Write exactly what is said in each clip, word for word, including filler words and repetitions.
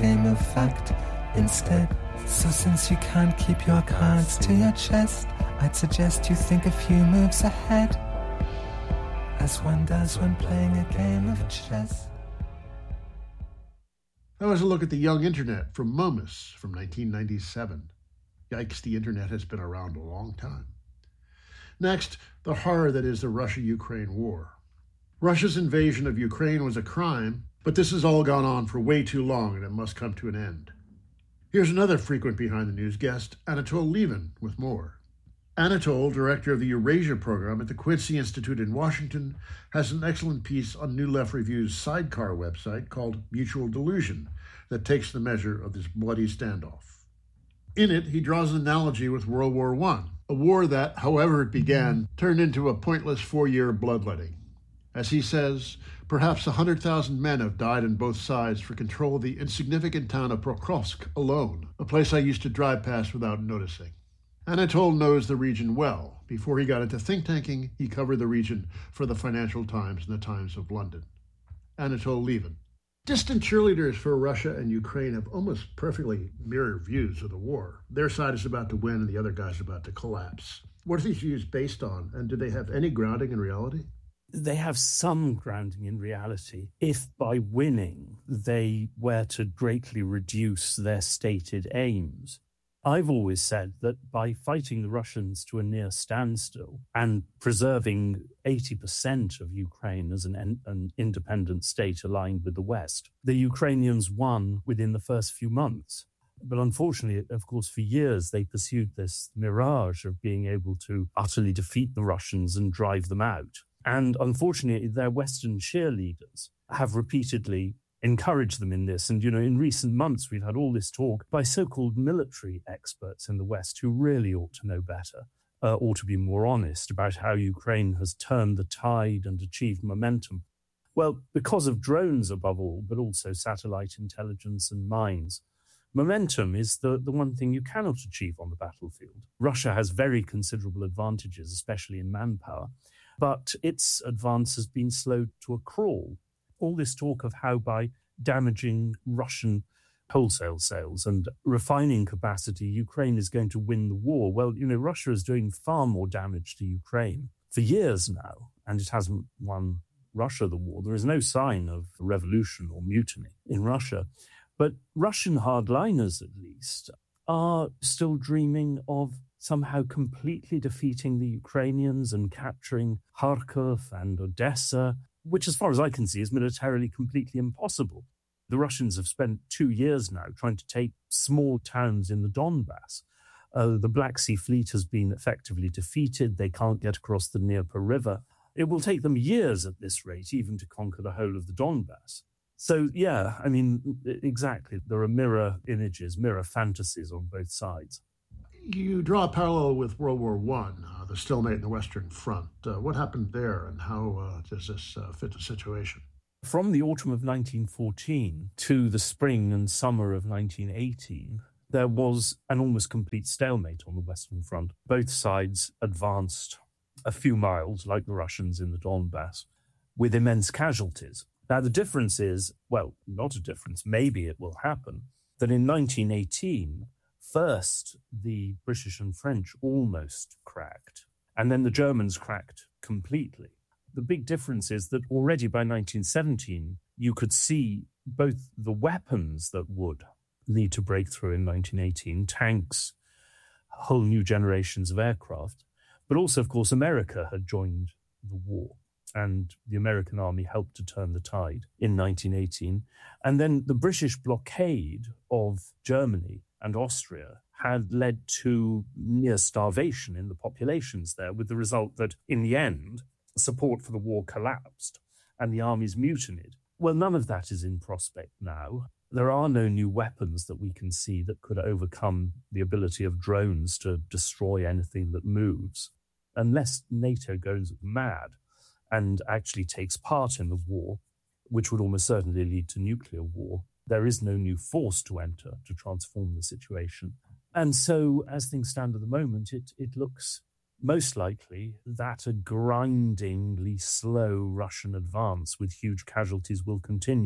game of fact instead. So since you can't keep your cards to your chest, I'd suggest you think a few moves ahead, as one does when playing a game of chess. That was a look at the young internet from Momus from nineteen ninety-seven. Yikes, the internet has been around a long time. Next, the horror that is the Russia-Ukraine war. Russia's invasion of Ukraine was a crime, but this has all gone on for way too long and it must come to an end. Here's another frequent Behind the News guest, Anatol Lieven, with more. Anatol, director of the Eurasia program at the Quincy Institute in Washington, has an excellent piece on New Left Review's Sidecar website called Mutual Delusion that takes the measure of this bloody standoff. In it, he draws an analogy with World War One, a war that, however it began, turned into a pointless four-year bloodletting. As he says, perhaps one hundred thousand men have died on both sides for control of the insignificant town of Pokrovsk alone, a place I used to drive past without noticing. Anatol knows the region well. Before he got into think tanking, he covered the region for the Financial Times and the Times of London. Anatol Lieven. Distant cheerleaders for Russia and Ukraine have almost perfectly mirrored views of the war. Their side is about to win and the other guy's about to collapse. What are these views based on, and do they have any grounding in reality? They have some grounding in reality if by winning they were to greatly reduce their stated aims. I've always said that by fighting the Russians to a near standstill and preserving eighty percent of Ukraine as an, an independent state aligned with the West, the Ukrainians won within the first few months. But unfortunately, of course, for years, they pursued this mirage of being able to utterly defeat the Russians and drive them out. And unfortunately, their Western cheerleaders have repeatedly encouraged them in this. And, you know, in recent months, we've had all this talk by so-called military experts in the West who really ought to know better, uh, ought to be more honest about how Ukraine has turned the tide and achieved momentum. Well, because of drones above all, but also satellite intelligence and mines. Momentum is the, the one thing you cannot achieve on the battlefield. Russia has very considerable advantages, especially in manpower, but its advance has been slowed to a crawl. All this talk of how by damaging Russian wholesale sales and refining capacity, Ukraine is going to win the war. Well, you know, Russia is doing far more damage to Ukraine for years now, and it hasn't won Russia the war. There is no sign of revolution or mutiny in Russia. But Russian hardliners, at least, are still dreaming of somehow completely defeating the Ukrainians and capturing Kharkov and Odessa, which, as far as I can see, is militarily completely impossible. The Russians have spent two years now trying to take small towns in the Donbass. Uh, the Black Sea Fleet has been effectively defeated. They can't get across the Dnieper River. It will take them years at this rate even to conquer the whole of the Donbass. So, yeah, I mean, exactly. There are mirror images, mirror fantasies on both sides. You draw a parallel with World War One, uh, the stalemate in the Western Front. Uh, what happened there, and how uh, does this uh, fit the situation? From the autumn of nineteen fourteen to the spring and summer of nineteen eighteen, there was an almost complete stalemate on the Western Front. Both sides advanced a few miles, like the Russians in the Donbass, with immense casualties. Now, the difference is, well, not a difference, maybe it will happen, that in nineteen eighteen, first the British and French almost cracked, and then the Germans cracked completely. The big difference is that already by nineteen seventeen, you could see both the weapons that would lead to breakthrough in nineteen eighteen, tanks, whole new generations of aircraft, but also, of course, America had joined the war. And the American army helped to turn the tide in nineteen eighteen. And then the British blockade of Germany and Austria had led to near starvation in the populations there, with the result that, in the end, support for the war collapsed and the armies mutinied. Well, none of that is in prospect now. There are no new weapons that we can see that could overcome the ability of drones to destroy anything that moves. Unless NATO goes mad and actually takes part in the war, which would almost certainly lead to nuclear war, there is no new force to enter to transform the situation. And so, as things stand at the moment, it, it looks most likely that a grindingly slow Russian advance with huge casualties will continue.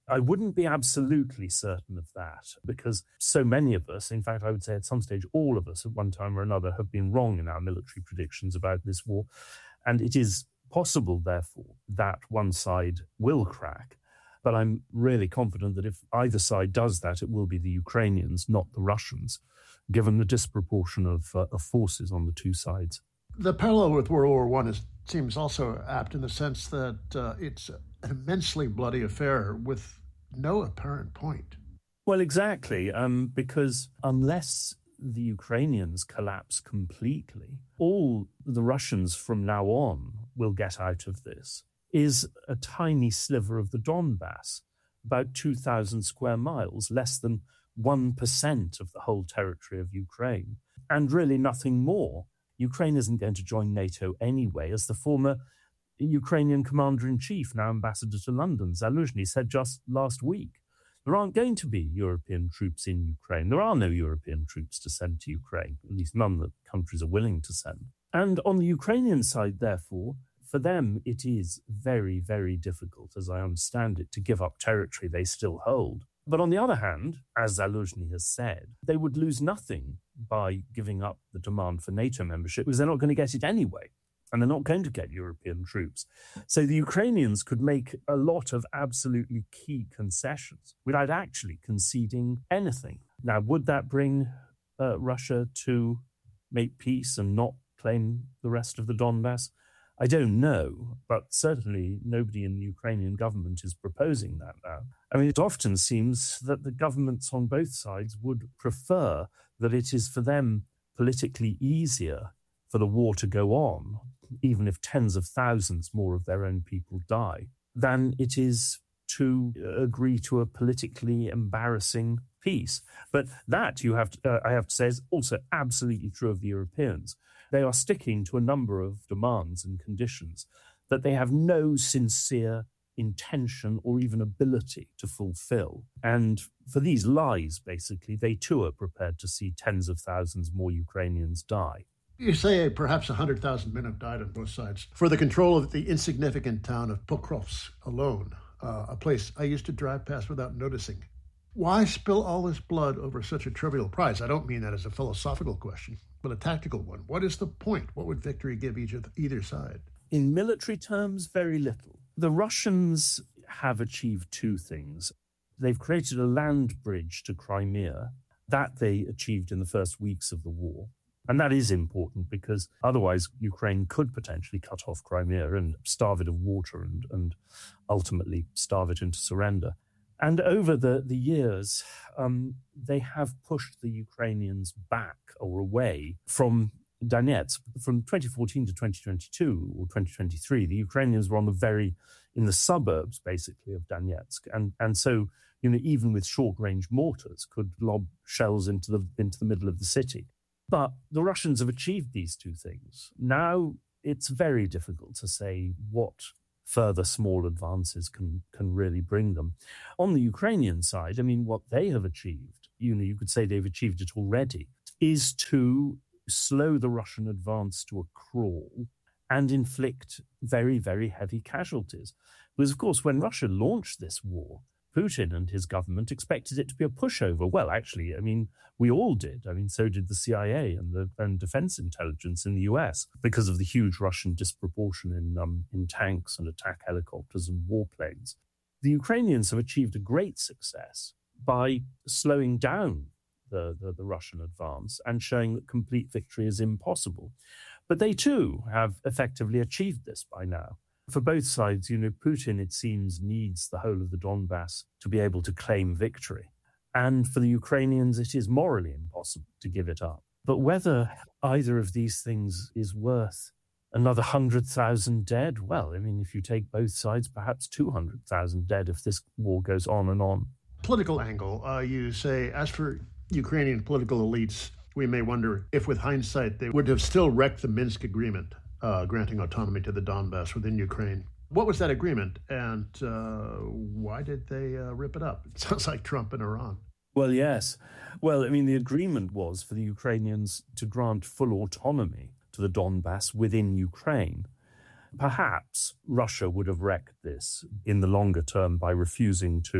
I wouldn't be absolutely certain of that because so many of us, in fact, I would say at some stage, all of us at one time or another have been wrong in our military predictions about this war. And it is possible, therefore, that one side will crack. But I'm really confident that if either side does that, it will be the Ukrainians, not the Russians, given the disproportion of, uh, of forces on the two sides. The parallel with World War One is, seems also apt in the sense that uh, it's an immensely bloody affair with no apparent point. Well, exactly, um, because unless the Ukrainians collapse completely, all the Russians from now on will get out of this is a tiny sliver of the Donbass, about two thousand square miles, less than one percent of the whole territory of Ukraine, and really nothing more. Ukraine isn't going to join NATO anyway, as the former Ukrainian commander-in-chief, now ambassador to London, Zaluzhny, said just last week. There aren't going to be European troops in Ukraine. There are no European troops to send to Ukraine, at least none that countries are willing to send. And on the Ukrainian side, therefore, for them it is very, very difficult, as I understand it, to give up territory they still hold. But on the other hand, as Zaluzhny has said, they would lose nothing by giving up the demand for NATO membership because they're not going to get it anyway, and they're not going to get European troops. So the Ukrainians could make a lot of absolutely key concessions without actually conceding anything. Now, would that bring uh, Russia to make peace and not claim the rest of the Donbass? I don't know, but certainly nobody in the Ukrainian government is proposing that now. I mean, it often seems that the governments on both sides would prefer that it is for them politically easier for the war to go on, even if tens of thousands more of their own people die, than it is to agree to a politically embarrassing peace. But that, you have to, uh, I have to say, is also absolutely true of the Europeans. They are sticking to a number of demands and conditions that they have no sincere intention or even ability to fulfill. And for these lies, basically, they too are prepared to see tens of thousands more Ukrainians die. You say perhaps one hundred thousand men have died on both sides for the control of the insignificant town of Pokrovsk alone, uh, a place I used to drive past without noticing. Why spill all this blood over such a trivial prize? I don't mean that as a philosophical question, but a tactical one. What is the point? What would victory give each of either side? In military terms, very little. The Russians have achieved two things. They've created a land bridge to Crimea. That they achieved in the first weeks of the war. And that is important because otherwise Ukraine could potentially cut off Crimea and starve it of water and, and ultimately starve it into surrender. And over the, the years, um, they have pushed the Ukrainians back or away from Donetsk. From twenty fourteen to twenty twenty-two or twenty twenty-three, the Ukrainians were on the very, in the suburbs, basically, of Donetsk. And, and so, you know, even with short-range mortars, could lob shells into the into the middle of the city. But the Russians have achieved these two things. Now it's very difficult to say what further small advances can can really bring them. On the Ukrainian side, I mean, what they have achieved, you know, you could say they've achieved it already, is to slow the Russian advance to a crawl and inflict very, very heavy casualties. Because, of course, when Russia launched this war, Putin and his government expected it to be a pushover. Well, actually, I mean, we all did. I mean, so did the C I A and the and defense intelligence in the U S because of the huge Russian disproportion in um, in tanks and attack helicopters and warplanes. The Ukrainians have achieved a great success by slowing down the, the, the Russian advance and showing that complete victory is impossible. But they, too, have effectively achieved this by now. For both sides, you know, Putin, it seems, needs the whole of the Donbass to be able to claim victory. And for the Ukrainians, it is morally impossible to give it up. But whether either of these things is worth another one hundred thousand dead, well, I mean, if you take both sides, perhaps two hundred thousand dead if this war goes on and on. Political angle, uh, you say, as for Ukrainian political elites, we may wonder if with hindsight they would have still wrecked the Minsk agreement. Uh, granting autonomy to the Donbass within Ukraine. What was that agreement, and uh, why did they uh, rip it up? It sounds like Trump and Iran. Well, yes. Well, I mean, the agreement was for the Ukrainians to grant full autonomy to the Donbass within Ukraine. Perhaps Russia would have wrecked this in the longer term by refusing to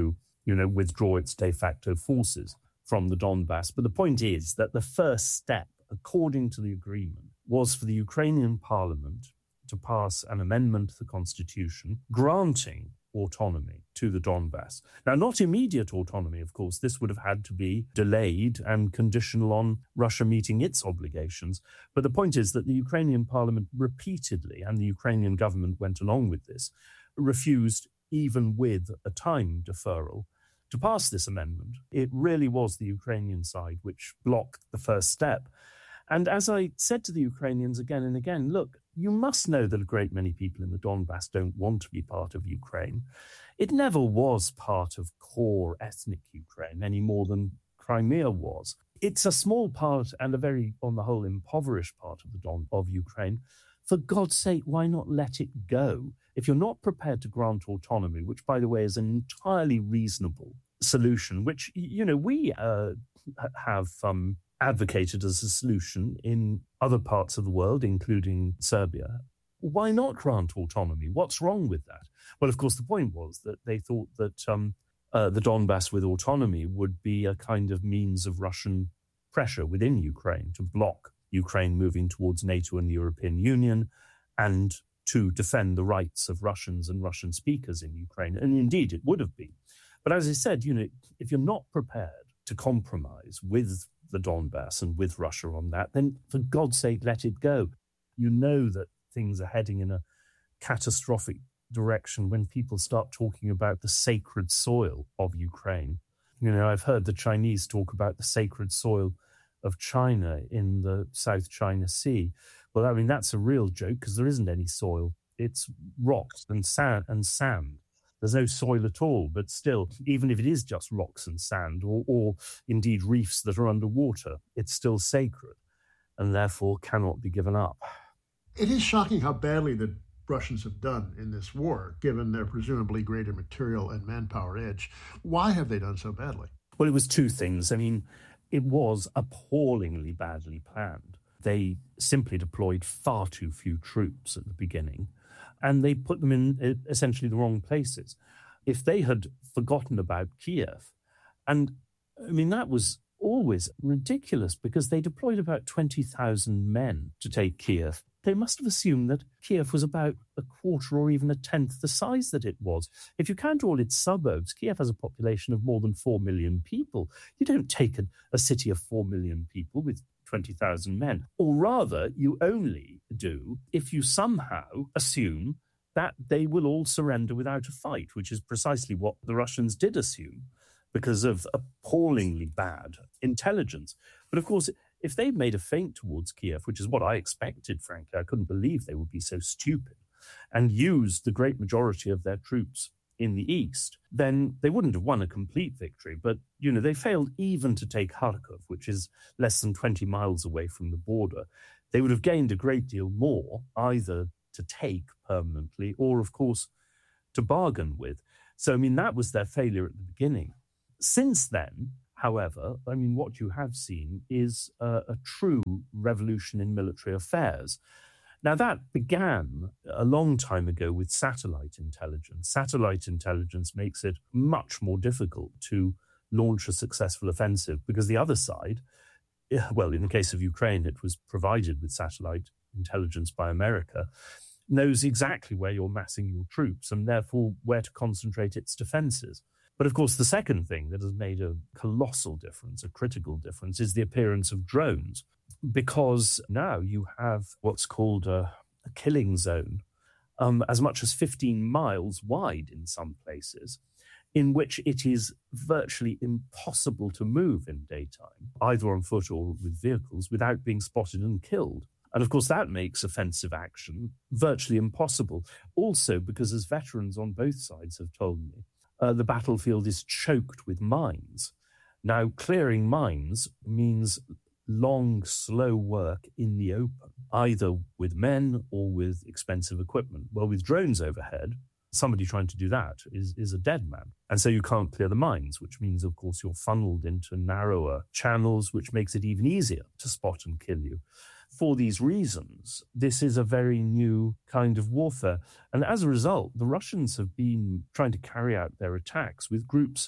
you know, withdraw its de facto forces from the Donbass. But the point is that the first step, according to the agreement, was for the Ukrainian parliament to pass an amendment to the constitution granting autonomy to the Donbass. Now, not immediate autonomy, of course. This would have had to be delayed and conditional on Russia meeting its obligations. But the point is that the Ukrainian parliament repeatedly, and the Ukrainian government went along with this, refused, even with a time deferral, to pass this amendment. It really was the Ukrainian side which blocked the first step. And as I said to the Ukrainians again and again, look, you must know that a great many people in the Donbass don't want to be part of Ukraine. It never was part of core ethnic Ukraine any more than Crimea was. It's a small part and a very, on the whole, impoverished part of the Don of Ukraine. For God's sake, why not let it go? If you're not prepared to grant autonomy, which, by the way, is an entirely reasonable solution, which, you know, we uh, have um, advocated as a solution in other parts of the world, including Serbia. Why not grant autonomy? What's wrong with that? Well, of course, the point was that they thought that um, uh, the Donbass with autonomy would be a kind of means of Russian pressure within Ukraine to block Ukraine moving towards NATO and the European Union and to defend the rights of Russians and Russian speakers in Ukraine. And indeed, it would have been. But as I said, you know, if you're not prepared to compromise with the Donbass and with Russia on that, then for God's sake, let it go. You know that things are heading in a catastrophic direction when people start talking about the sacred soil of Ukraine. You know, I've heard the Chinese talk about the sacred soil of China in the South China Sea. Well, I mean, that's a real joke because there isn't any soil. It's rocks and sand and sand. There's no soil at all, but still, even if it is just rocks and sand or, or indeed reefs that are underwater, it's still sacred and therefore cannot be given up. It is shocking how badly the Russians have done in this war, given their presumably greater material and manpower edge. Why have they done so badly? Well, it was two things. I mean, it was appallingly badly planned. They simply deployed far too few troops at the beginning, and they put them in essentially the wrong places. If they had forgotten about Kiev, and I mean, that was always ridiculous because they deployed about twenty thousand men to take Kiev. They must have assumed that Kiev was about a quarter or even a tenth the size that it was. If you count all its suburbs, Kiev has a population of more than four million people. You don't take a, a city of four million people with twenty thousand men. Or rather, you only do if you somehow assume that they will all surrender without a fight, which is precisely what the Russians did assume because of appallingly bad intelligence. But of course, if they'd made a feint towards Kiev, which is what I expected, frankly, I couldn't believe they would be so stupid, and used the great majority of their troops in the east, then they wouldn't have won a complete victory. But, you know, they failed even to take Kharkov, which is less than twenty miles away from the border. They would have gained a great deal more, either to take permanently or, of course, to bargain with. So, I mean, that was their failure at the beginning. Since then, however, I mean, what you have seen is a, a true revolution in military affairs. Now, that began a long time ago with satellite intelligence. Satellite intelligence makes it much more difficult to launch a successful offensive because the other side, well, in the case of Ukraine, it was provided with satellite intelligence by America, knows exactly where you're massing your troops and therefore where to concentrate its defenses. But of course, the second thing that has made a colossal difference, a critical difference, is the appearance of drones. Because now you have what's called a, a killing zone, um, as much as fifteen miles wide in some places, in which it is virtually impossible to move in daytime, either on foot or with vehicles, without being spotted and killed. And of course, that makes offensive action virtually impossible. Also, because as veterans on both sides have told me, uh, the battlefield is choked with mines. Now, clearing mines means long, slow work in the open, either with men or with expensive equipment. Well, with drones overhead, somebody trying to do that is, is a dead man. And so you can't clear the mines, which means, of course, you're funneled into narrower channels, which makes it even easier to spot and kill you. For these reasons, this is a very new kind of warfare. And as a result, the Russians have been trying to carry out their attacks with groups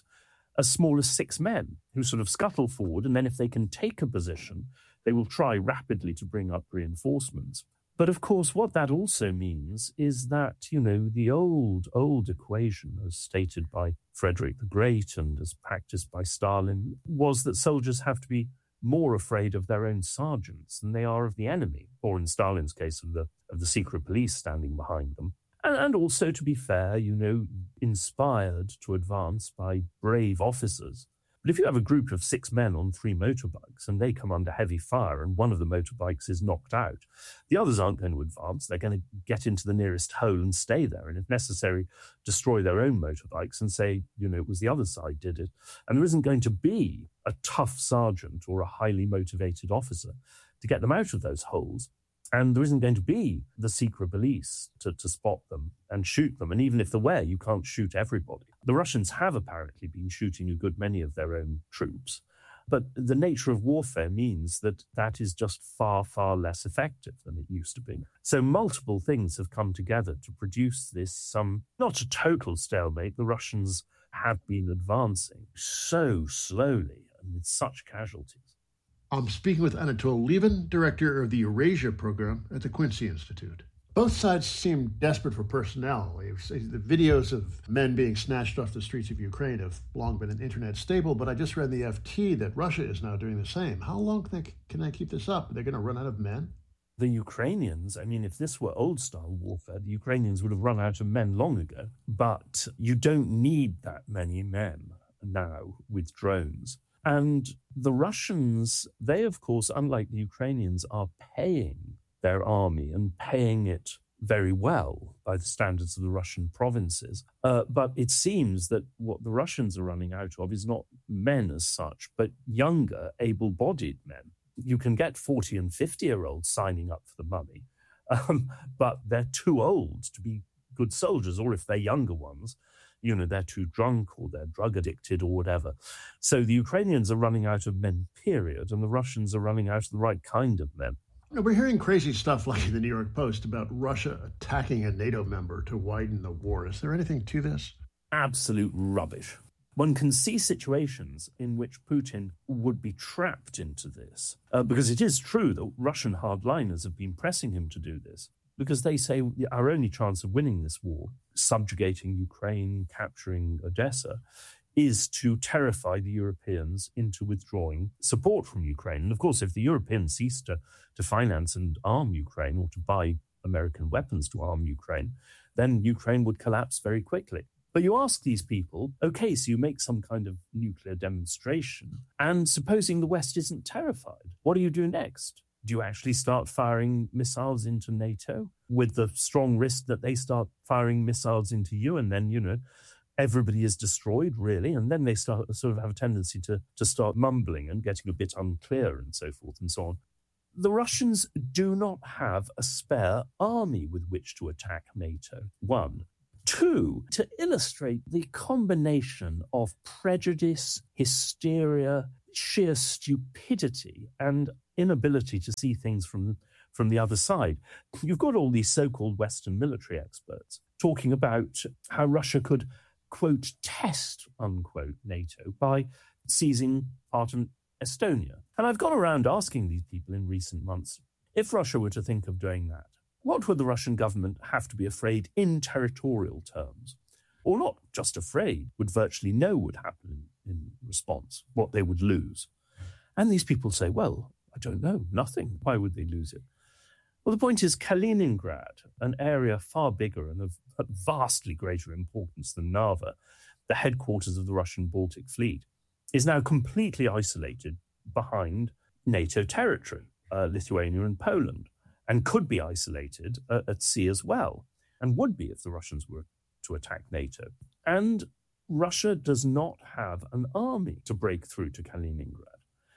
as small as six men who sort of scuttle forward, and then if they can take a position, they will try rapidly to bring up reinforcements. But of course, what that also means is that, you know, the old, old equation, as stated by Frederick the Great and as practiced by Stalin, was that soldiers have to be more afraid of their own sergeants than they are of the enemy, or in Stalin's case, of the of the secret police standing behind them. And, and also, to be fair, you know, inspired to advance by brave officers. But if you have a group of six men on three motorbikes and they come under heavy fire and one of the motorbikes is knocked out, the others aren't going to advance. They're going to get into the nearest hole and stay there, and if necessary, destroy their own motorbikes and say, you know, it was the other side did it. And there isn't going to be a tough sergeant or a highly motivated officer to get them out of those holes. And there isn't going to be the secret police to, to spot them and shoot them. And even if there were, you can't shoot everybody. The Russians have apparently been shooting a good many of their own troops. But the nature of warfare means that that is just far, far less effective than it used to be. So multiple things have come together to produce this, um, not a total stalemate. The Russians have been advancing so slowly and with such casualties. I'm speaking with Anatol Lieven, director of the Eurasia program at the Quincy Institute. Both sides seem desperate for personnel. The videos of men being snatched off the streets of Ukraine have long been an internet staple, but I just read in the F T that Russia is now doing the same. How long can they, can they keep this up? Are they going to run out of men? The Ukrainians, I mean, if this were old-style warfare, the Ukrainians would have run out of men long ago. But you don't need that many men now with drones. And the Russians, they, of course, unlike the Ukrainians, are paying their army and paying it very well by the standards of the Russian provinces. Uh, but it seems that what the Russians are running out of is not men as such, but younger, able-bodied men. You can get forty and fifty-year-olds signing up for the money, um, but they're too old to be good soldiers, or if they're younger ones, you know, they're too drunk or they're drug addicted or whatever. So the Ukrainians are running out of men, period, and the Russians are running out of the right kind of men. You know, we're hearing crazy stuff like in the New York Post about Russia attacking a NATO member to widen the war. Is there anything to this? Absolute rubbish. One can see situations in which Putin would be trapped into this, uh, because it is true that Russian hardliners have been pressing him to do this, because they say our only chance of winning this war, subjugating Ukraine, capturing Odessa, is to terrify the Europeans into withdrawing support from Ukraine. And of course, if the Europeans cease to, to finance and arm Ukraine or to buy American weapons to arm Ukraine, then Ukraine would collapse very quickly. But you ask these people, okay, so you make some kind of nuclear demonstration, and supposing the West isn't terrified, what do you do next? Do you actually start firing missiles into NATO with the strong risk that they start firing missiles into you, and then, you know, everybody is destroyed, really, and then they start sort of have a tendency to, to start mumbling and getting a bit unclear and so forth and so on. The Russians do not have a spare army with which to attack NATO, one. Two, to illustrate the combination of prejudice, hysteria, sheer stupidity, and inability to see things from, from the other side. You've got all these so-called Western military experts talking about how Russia could, quote, test, unquote, NATO by seizing part of Estonia. And I've gone around asking these people in recent months, if Russia were to think of doing that, what would the Russian government have to be afraid in territorial terms? Or not just afraid, would virtually know would happen in, in response, what they would lose. And these people say, well, I don't know, nothing. Why would they lose it? Well, the point is Kaliningrad, an area far bigger and of vastly greater importance than Narva, the headquarters of the Russian Baltic Fleet, is now completely isolated behind NATO territory, uh, Lithuania and Poland, and could be isolated uh, at sea as well, and would be if the Russians were to attack NATO. And Russia does not have an army to break through to Kaliningrad.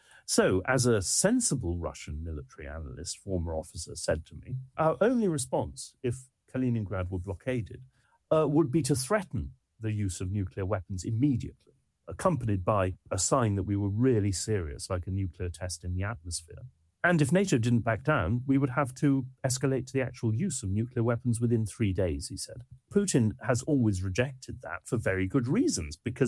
So, as a sensible Russian military analyst, former officer, said to me, our only response, if Kaliningrad were blockaded, uh, would be to threaten the use of nuclear weapons immediately, accompanied by a sign that we were really serious, like a nuclear test in the atmosphere. And if NATO didn't back down, we would have to escalate to the actual use of nuclear weapons within three days, he said. Putin has always rejected that for very good reasons, because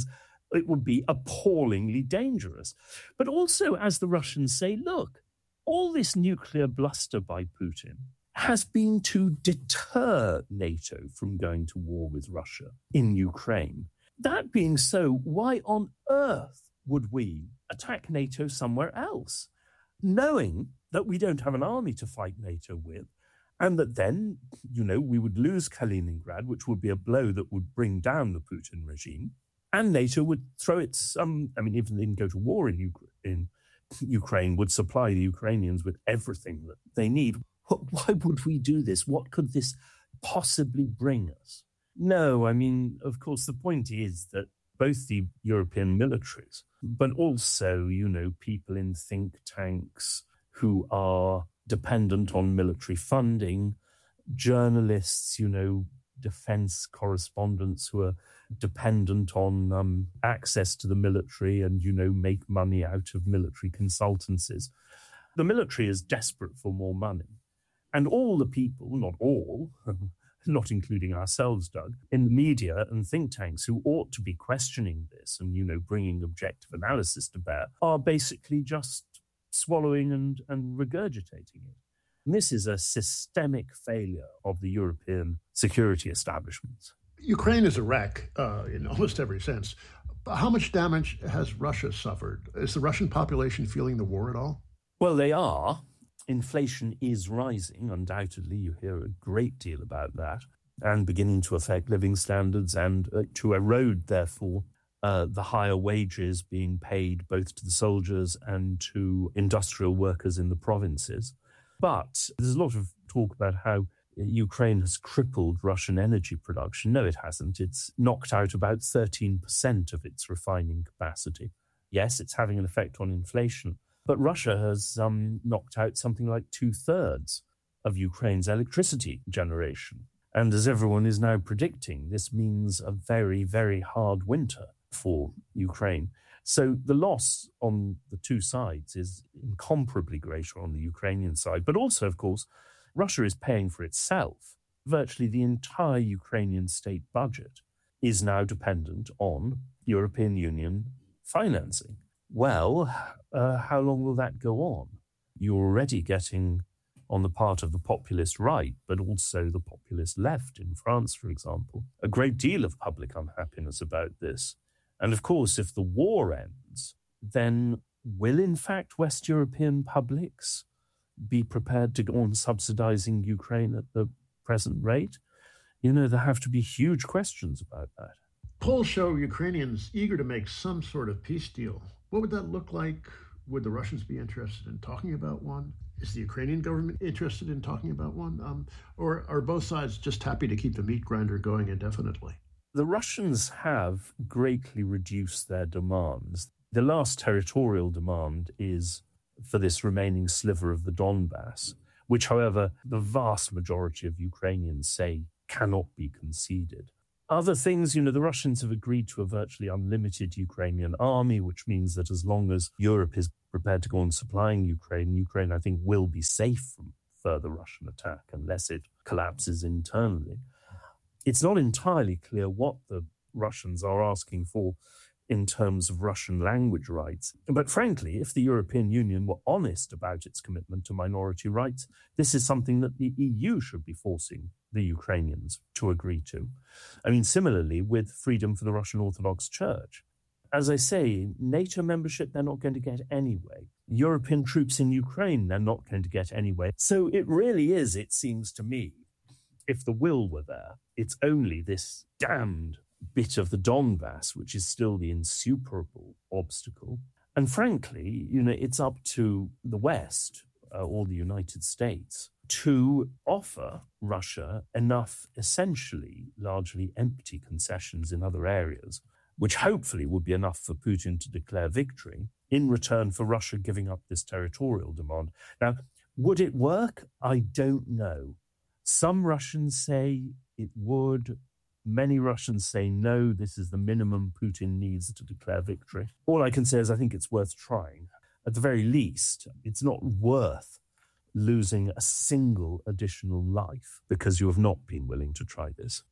It would be appallingly dangerous. But also, as the Russians say, look, all this nuclear bluster by Putin has been to deter NATO from going to war with Russia in Ukraine. That being so, why on earth would we attack NATO somewhere else, knowing that we don't have an army to fight NATO with, and that then, you know, we would lose Kaliningrad, which would be a blow that would bring down the Putin regime, and NATO would throw its, um, I mean, even they didn't go to war in, Ukra- in Ukraine, would supply the Ukrainians with everything that they need. Why would we do this? What could this possibly bring us? No, I mean, of course, the point is that both the European militaries, but also, you know, people in think tanks who are dependent on military funding, journalists, you know, defense correspondents who are dependent on um, access to the military and, you know, make money out of military consultancies. The military is desperate for more money. And all the people, not all, not including ourselves, Doug, in the media and think tanks who ought to be questioning this and, you know, bringing objective analysis to bear, are basically just swallowing and, and regurgitating it. And this is a systemic failure of the European security establishment. Ukraine is a wreck uh, in almost every sense. How much damage has Russia suffered? Is the Russian population feeling the war at all? Well, they are. Inflation is rising, undoubtedly. You hear a great deal about that, and beginning to affect living standards and uh, to erode, therefore, uh, the higher wages being paid both to the soldiers and to industrial workers in the provinces. But there's a lot of talk about how Ukraine has crippled Russian energy production. No, it hasn't. It's knocked out about thirteen percent of its refining capacity. Yes, it's having an effect on inflation, but Russia has um, knocked out something like two-thirds of Ukraine's electricity generation. And as everyone is now predicting, this means a very, very hard winter for Ukraine. So the loss on the two sides is incomparably greater on the Ukrainian side. But also, of course, Russia is paying for itself. Virtually the entire Ukrainian state budget is now dependent on European Union financing. Well, uh, how long will that go on? You're already getting, on the part of the populist right, but also the populist left in France, for example, a great deal of public unhappiness about this. And of course, if the war ends, then will, in fact, West European publics be prepared to go on subsidizing Ukraine at the present rate? You know, there have to be huge questions about that. Polls show Ukrainians eager to make some sort of peace deal. What would that look like? Would the Russians be interested in talking about one? Is the Ukrainian government interested in talking about one? Um, or are both sides just happy to keep the meat grinder going indefinitely? The Russians have greatly reduced their demands. The last territorial demand is for this remaining sliver of the Donbass, which, however, the vast majority of Ukrainians say cannot be conceded. Other things, you know, the Russians have agreed to a virtually unlimited Ukrainian army, which means that as long as Europe is prepared to go on supplying Ukraine, Ukraine, I think, will be safe from further Russian attack unless it collapses internally. It's not entirely clear what the Russians are asking for in terms of Russian language rights. But frankly, if the European Union were honest about its commitment to minority rights, this is something that the E U should be forcing the Ukrainians to agree to. I mean, similarly with freedom for the Russian Orthodox Church. As I say, NATO membership they're not going to get anyway. European troops in Ukraine they're not going to get anyway. So it really is, it seems to me, if the will were there, it's only this damned bit of the Donbass, which is still the insuperable obstacle. And frankly, you know, it's up to the West, uh, or the United States, to offer Russia enough essentially largely empty concessions in other areas, which hopefully would be enough for Putin to declare victory in return for Russia giving up this territorial demand. Now, would it work? I don't know. Some Russians say it would. Many Russians say, no, this is the minimum Putin needs to declare victory. All I can say is I think it's worth trying. At the very least, it's not worth losing a single additional life because you have not been willing to try this.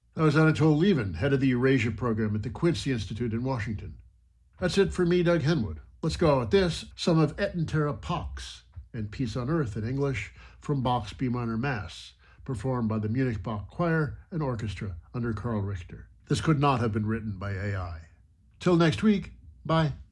That was Anatole Lieven, head of the Eurasia program at the Quincy Institute in Washington. That's it for me, Doug Henwood. Let's go with this, some of Et in Terra Pax, and Peace on Earth in English, from Bach's B minor Mass, performed by the Munich Bach Choir and Orchestra under Karl Richter. This could not have been written by A I. Till next week, bye.